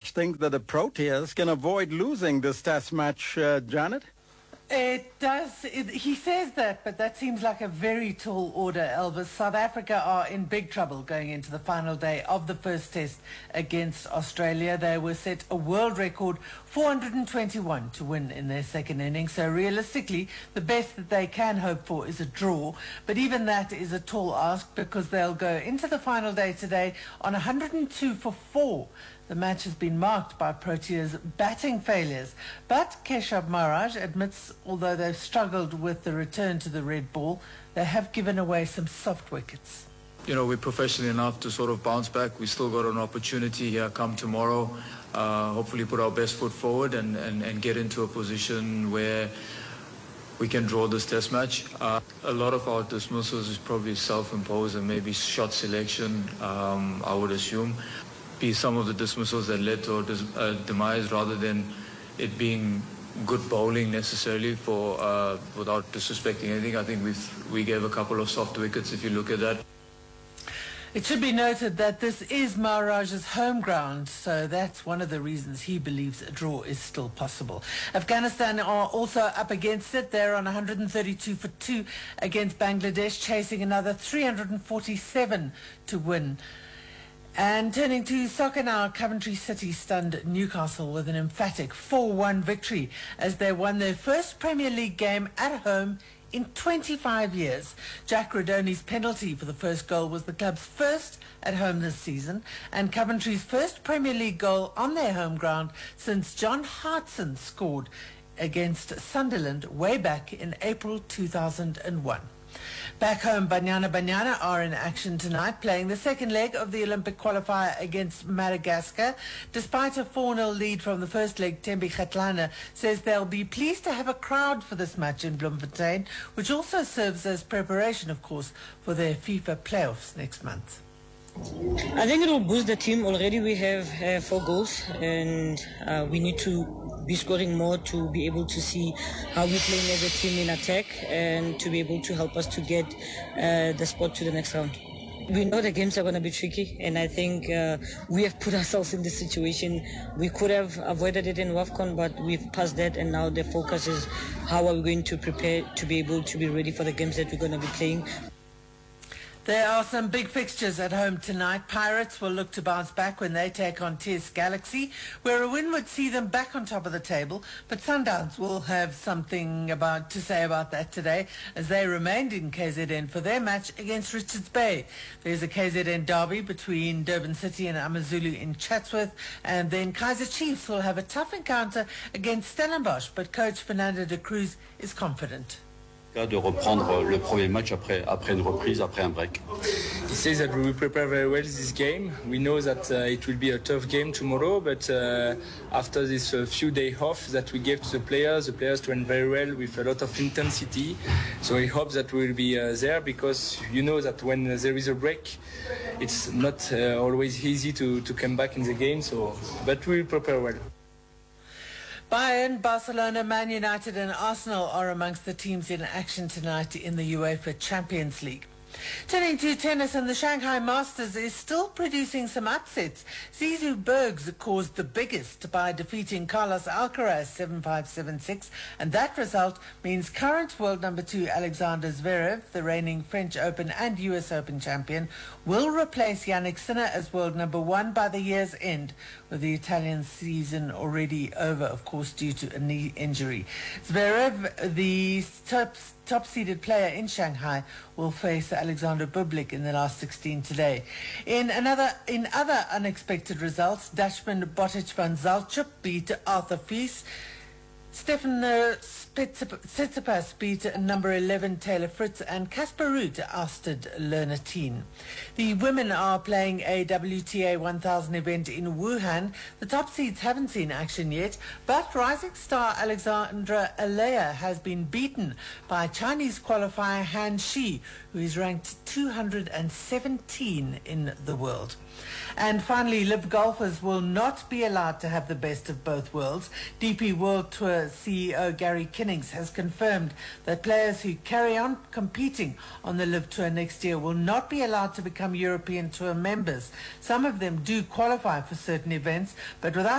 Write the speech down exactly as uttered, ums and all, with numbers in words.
much think that the Proteas can avoid losing this test match, uh, Janet? It does. It, he says that, but that seems like a very tall order, Elvis. South Africa are in big trouble going into the final day of the first test against Australia. They were set a world record four hundred twenty-one to win in their second innings. So realistically, the best that they can hope for is a draw. But even that is a tall ask because they'll go into the final day today on one hundred two for four. The match has been marked by Protea's batting failures. But Keshav Maharaj admits, although they've struggled with the return to the red ball, they have given away some soft wickets. You know, we're professional enough to sort of bounce back. We still got an opportunity here come tomorrow. Uh, hopefully put our best foot forward and, and, and get into a position where we can draw this test match. Uh, a lot of our dismissals is probably self-imposed and maybe shot selection, um, I would assume. Be some of the dismissals that led to our dis uh, demise rather than it being good bowling necessarily for uh, without disrespecting anything. I think we've, we gave a couple of soft wickets if you look at that. It should be noted that this is Maharaj's home ground, so that's one of the reasons he believes a draw is still possible. Afghanistan are also up against it. They're on one hundred thirty-two for two against Bangladesh, chasing another three hundred forty-seven to win. And turning to soccer now, Coventry City stunned Newcastle with an emphatic four one victory as they won their first Premier League game at home in twenty-five years. Jack Rodoni's penalty for the first goal was the club's first at home this season and Coventry's first Premier League goal on their home ground since John Hartson scored against Sunderland way back in April two thousand one. Back home, Banyana Banyana are in action tonight, playing the second leg of the Olympic qualifier against Madagascar. Despite a four nil lead from the first leg, Tembi Kgatlana says they'll be pleased to have a crowd for this match in Bloemfontein, which also serves as preparation, of course, for their FIFA playoffs next month. I think it will boost the team. Already we have uh, four goals and uh, we need to be scoring more to be able to see how we're playing as a team in attack and to be able to help us to get uh, the spot to the next round. We know the games are going to be tricky and I think uh, we have put ourselves in this situation. We could have avoided it in WAFCON, but we've passed that and now the focus is how are we going to prepare to be able to be ready for the games that we're going to be playing. There are some big fixtures at home tonight. Pirates will look to bounce back when they take on T S Galaxy, where a win would see them back on top of the table. But Sundowns will have something about to say about that today, as they remained in K Z N for their match against Richards Bay. There's a K Z N derby between Durban City and Amazulu in Chatsworth, and then Kaizer Chiefs will have a tough encounter against Stellenbosch. But coach Fernando de Cruz is confident. De reprendre le premier match après, après une reprise, après un break. He says that we will prepare very well this game. We know that uh, it will be a tough game tomorrow, but uh, after this uh, few days off that we gave to the players, the players trained very well with a lot of intensity. So we hope that we will be uh, there because you know that when there is a break, it's not uh, always easy to, to come back in the game. So, but we will prepare well. Bayern, Barcelona, Man United and Arsenal are amongst the teams in action tonight in the UEFA Champions League. Turning to tennis, and the Shanghai Masters is still producing some upsets. Zizou Bergs caused the biggest by defeating Carlos Alcaraz seven five seven six, and that result means current world number two Alexander Zverev, the reigning French Open and U S Open champion, will replace Yannick Sinner as world number one by the year's end, with the Italian season already over, of course, due to a knee injury. Zverev, the top top-seeded player in Shanghai, will face Alexander Bublik in the last sixteen today. In another, in other unexpected results, Dutchman Botic van Zaltschip beat Arthur Fils. Stefan Tsitsipas beat number eleven Taylor Fritz, and Casper Ruud ousted Lerner Teen. The women are playing a W T A one thousand event in Wuhan. The top seeds haven't seen action yet, but rising star Alexandra Alea has been beaten by Chinese qualifier Han Shi, who is ranked two hundred seventeen in the world. And finally, Live golfers will not be allowed to have the best of both worlds. D P World Tour C E O Gary Kinnings has confirmed that players who carry on competing on the Live Tour next year will not be allowed to become European Tour members. Some of them do qualify for certain events, but without